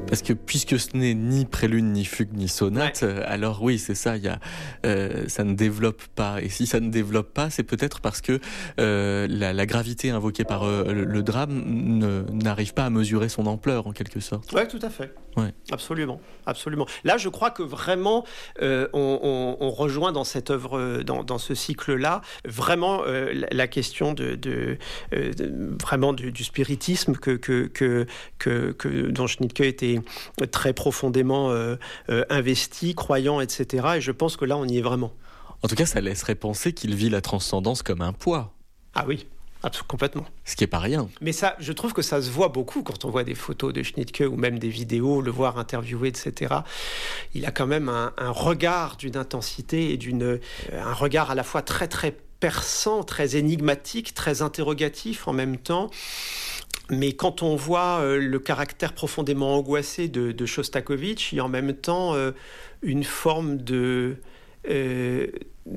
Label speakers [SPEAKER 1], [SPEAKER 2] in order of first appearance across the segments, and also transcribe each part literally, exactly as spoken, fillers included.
[SPEAKER 1] Parce que puisque ce n'est ni prélude, ni fugue, ni sonate, ouais. alors oui, c'est ça, il y a, euh, ça ne développe pas. Et si ça ne développe pas, c'est peut-être parce que euh, la, la gravité invoquée par euh, le, le drame ne, n'arrive pas à mesurer son ampleur, en quelque sorte.
[SPEAKER 2] Oui, tout à fait.
[SPEAKER 1] Ouais.
[SPEAKER 2] Absolument, absolument. Là, je crois que vraiment, euh, on, on, on rejoint dans cette œuvre, dans, dans ce cycle-là, vraiment euh, la, la question de, de, euh, de vraiment du, du spiritisme que, que, que, que, que dont Schnittke était très profondément euh, euh, investi, croyant, et cetera. Et je pense que là, on y est vraiment.
[SPEAKER 1] En tout cas, ça laisserait penser qu'il vit la transcendance comme un poids.
[SPEAKER 2] Ah oui. Complètement.
[SPEAKER 1] Ce qui est pas rien.
[SPEAKER 2] Mais ça, je trouve que ça se voit beaucoup quand on voit des photos de Schnittke ou même des vidéos, le voir interviewé, et cetera. Il a quand même un, un regard d'une intensité et d'une, un regard à la fois très très perçant, très énigmatique, très interrogatif en même temps. Mais quand on voit euh, le caractère profondément angoissé de, de Shostakovich, il y a en même temps euh, une forme de, euh,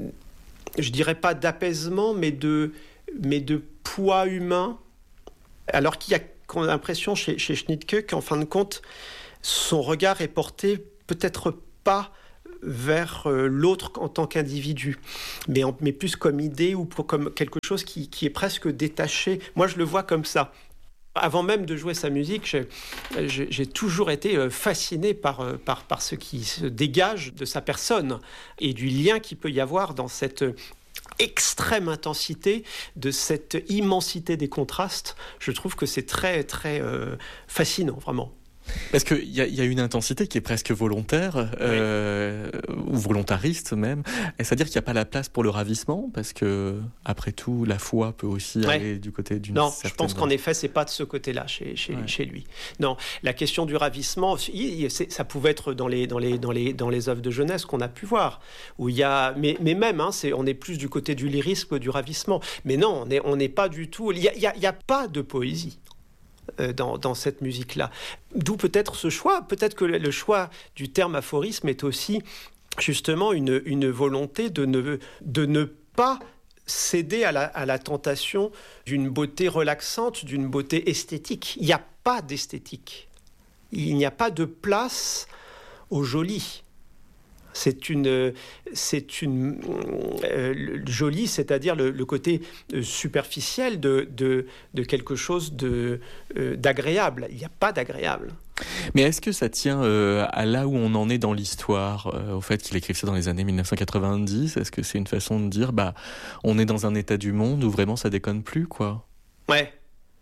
[SPEAKER 2] je dirais pas d'apaisement, mais de mais de poids humain, alors qu'il y a qu'on a l'impression chez, chez Schnittke qu'en fin de compte, son regard est porté peut-être pas vers euh, l'autre en tant qu'individu, mais, en, mais plus comme idée ou pour, comme quelque chose qui, qui est presque détaché. Moi, je le vois comme ça. Avant même de jouer sa musique, j'ai, j'ai, j'ai toujours été fasciné par, par, par ce qui se dégage de sa personne et du lien qu'il peut y avoir dans cette extrême intensité, de cette immensité des contrastes. Je trouve que c'est très, très euh, fascinant, vraiment.
[SPEAKER 1] Parce qu'il y, y a une intensité qui est presque volontaire, euh, oui. ou volontariste même. C'est-à-dire qu'il n'y a pas la place pour le ravissement, parce que, après tout, la foi peut aussi ouais. aller du côté d'une
[SPEAKER 2] non,
[SPEAKER 1] certaine...
[SPEAKER 2] je pense qu'en effet, c'est pas de ce côté-là chez, chez, ouais. chez lui. Non, la question du ravissement, ça pouvait être dans les, dans les, dans les, dans les œuvres de jeunesse qu'on a pu voir, où il y a... Mais, mais même, hein, c'est, on est plus du côté du lyrisme que du ravissement. Mais non, on n'est on n'est pas du tout... Il n'y a, il y a, il y a pas de poésie. Dans, dans cette musique-là. D'où peut-être ce choix, peut-être que le choix du terme aphorisme est aussi justement une, une volonté de ne, de ne pas céder à la, à la tentation d'une beauté relaxante, d'une beauté esthétique. Il n'y a pas d'esthétique. Il n'y a pas de place au joli. C'est une, c'est une euh, jolie, c'est-à-dire le, le côté superficiel de, de, de quelque chose de, euh, d'agréable. Il n'y a pas d'agréable.
[SPEAKER 1] Mais est-ce que ça tient euh, à là où on en est dans l'histoire, euh, au fait qu'il écrive ça dans les années dix-neuf cent quatre-vingt-dix? Est-ce que c'est une façon de dire, bah, on est dans un état du monde où vraiment ça déconne plus, quoi?
[SPEAKER 2] Ouais.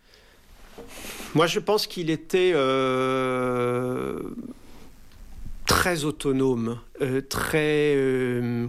[SPEAKER 2] Moi, je pense qu'il était... Euh... très autonome, euh, très... Euh,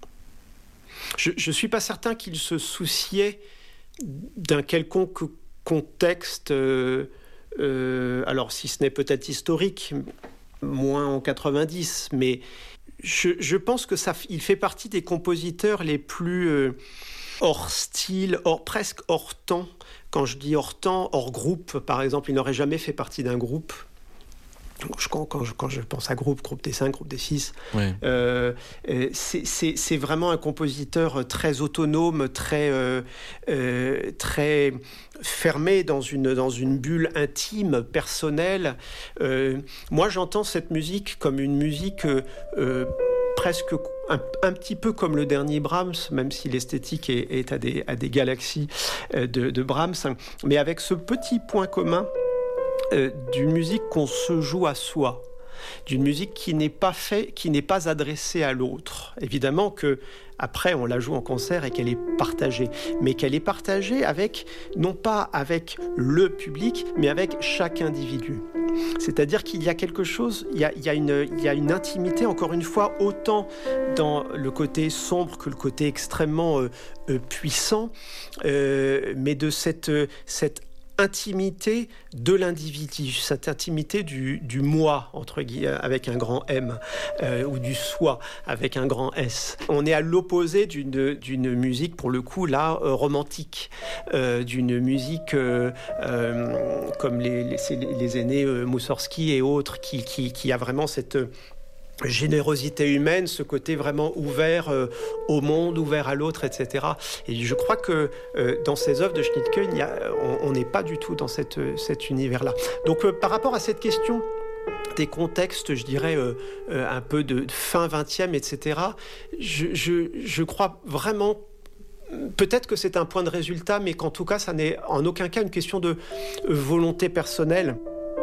[SPEAKER 2] je ne suis pas certain qu'il se souciait d'un quelconque contexte, euh, euh, alors si ce n'est peut-être historique, moins en quatre-vingt-dix, mais je, je pense que ça, il fait partie des compositeurs les plus euh, hors style, hors, presque hors temps. Quand je dis hors temps, hors groupe, par exemple, il n'aurait jamais fait partie d'un groupe. Quand, quand, je, quand je pense à groupe, groupe des cinq, groupe des six, ouais. euh, c'est, c'est, c'est vraiment un compositeur très autonome, très, euh, euh, très fermé dans une, dans une bulle intime, personnelle. Euh, moi, j'entends cette musique comme une musique euh, presque un, un petit peu comme le dernier Brahms, même si l'esthétique est, est à, des, à des galaxies de, de Brahms, mais avec ce petit point commun Euh, d'une musique qu'on se joue à soi, d'une musique qui n'est pas fait, qui n'est pas adressée à l'autre. Évidemment que après on la joue en concert et qu'elle est partagée, mais qu'elle est partagée avec non pas avec le public, mais avec chaque individu. C'est-à-dire qu'il y a quelque chose, il y a, il y a une, il y a une intimité, encore une fois, autant dans le côté sombre que le côté extrêmement euh, euh, puissant, euh, mais de cette, cette intimité de l'individu, cette intimité du, du moi, entre guillemets, avec un grand M, euh, ou du soi, avec un grand S. On est à l'opposé d'une, d'une musique, pour le coup, là, euh, romantique, euh, d'une musique euh, euh, comme les, les, les aînés euh, Moussorgsky et autres, qui, qui, qui a vraiment cette... générosité humaine, ce côté vraiment ouvert euh, au monde, ouvert à l'autre, et cetera. Et je crois que euh, dans ces œuvres de Schnittke, il y a, on n'est pas du tout dans cette, cet univers-là. Donc euh, par rapport à cette question des contextes, je dirais, euh, euh, un peu de fin vingtième, et cetera. Je, je, je crois vraiment, peut-être que c'est un point de résultat, mais qu'en tout cas, ça n'est en aucun cas une question de volonté personnelle.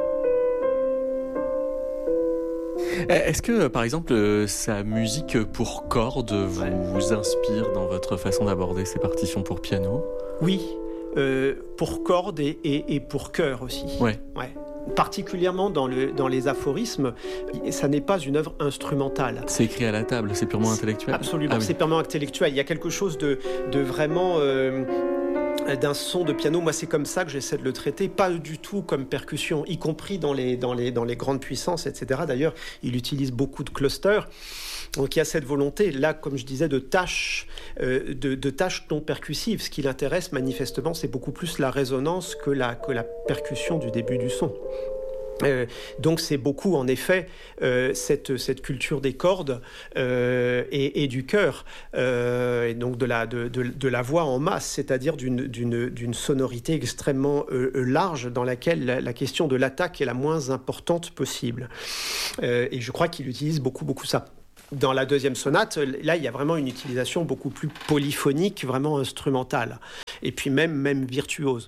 [SPEAKER 1] Est-ce que, par exemple, sa musique pour cordes vous, ouais. vous inspire dans votre façon d'aborder ces partitions pour piano ?
[SPEAKER 2] Oui, euh, pour cordes et, et, et pour chœur aussi.
[SPEAKER 1] Ouais.
[SPEAKER 2] Ouais. Particulièrement dans, le, dans les aphorismes, ça n'est pas une œuvre instrumentale.
[SPEAKER 1] C'est écrit à la table, c'est purement intellectuel ?
[SPEAKER 2] Absolument, ah, oui. C'est purement intellectuel. Il y a quelque chose de, de vraiment... Euh, d'un son de piano, moi c'est comme ça que j'essaie de le traiter, pas du tout comme percussion, y compris dans les, dans les, dans les grandes puissances, et cetera. D'ailleurs, il utilise beaucoup de clusters. Donc il y a cette volonté, là, comme je disais, de tâches, euh, de, de tâches non percussives. Ce qui l'intéresse manifestement, c'est beaucoup plus la résonance que la, que la percussion du début du son. Euh, donc c'est beaucoup en effet euh, cette, cette culture des cordes euh, et, et du chœur euh, et donc de la, de, de, de la voix en masse, c'est-à-dire d'une, d'une, d'une sonorité extrêmement euh, large dans laquelle la, la question de l'attaque est la moins importante possible euh, et je crois qu'il utilise beaucoup beaucoup ça. Dans la deuxième sonate, là, il y a vraiment une utilisation beaucoup plus polyphonique, vraiment instrumentale et puis même, même virtuose.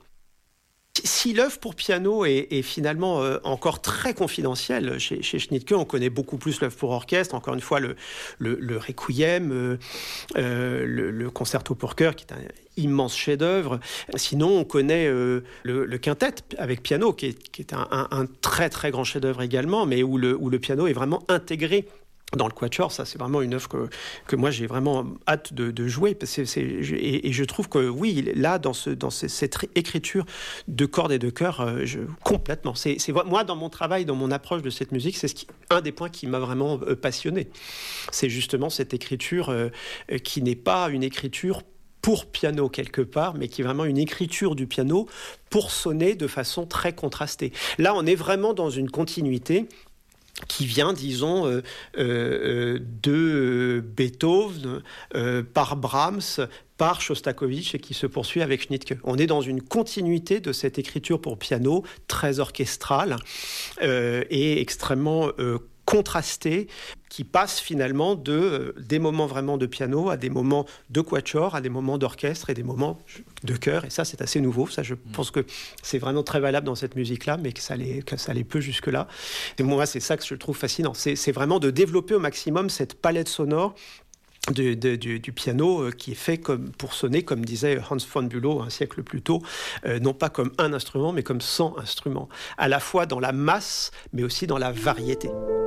[SPEAKER 2] Si l'œuvre pour piano est, est finalement euh, encore très confidentielle, chez, chez Schnittke, on connaît beaucoup plus l'œuvre pour orchestre, encore une fois le, le, le Requiem, euh, euh, le, le concerto pour chœur, qui est un immense chef-d'œuvre. Sinon, on connaît euh, le, le quintet avec piano, qui est, qui est un, un, un très très grand chef-d'œuvre également, mais où le, où le piano est vraiment intégré dans le quatuor. Ça, c'est vraiment une œuvre que, que moi, j'ai vraiment hâte de, de jouer. Parce que c'est, et, et je trouve que, oui, là, dans, ce, dans ce, cette écriture de cordes et de chœur, euh, je, complètement. C'est, c'est, moi, dans mon travail, dans mon approche de cette musique, c'est ce qui, un des points qui m'a vraiment euh, passionné. C'est justement cette écriture euh, qui n'est pas une écriture pour piano quelque part, mais qui est vraiment une écriture du piano pour sonner de façon très contrastée. Là, on est vraiment dans une continuité qui vient, disons, euh, euh, de Beethoven, euh, par Brahms, par Shostakovich, et qui se poursuit avec Schnittke. On est dans une continuité de cette écriture pour piano, très orchestrale euh, et extrêmement euh, contrastée, qui passe finalement de, euh, des moments vraiment de piano à des moments de quatuor, à des moments d'orchestre et des moments de chœur. Et ça, c'est assez nouveau. Ça, je mmh. pense que c'est vraiment très valable dans cette musique-là, mais que ça l'est, que ça l'est peu jusque-là. Et moi, c'est ça que je trouve fascinant. C'est, c'est vraiment de développer au maximum cette palette sonore De, de, du, du piano euh, qui est fait comme, pour sonner, comme disait Hans von Bülow un siècle plus tôt, euh, non pas comme un instrument, mais comme cent instruments, à la fois dans la masse, mais aussi dans la variété.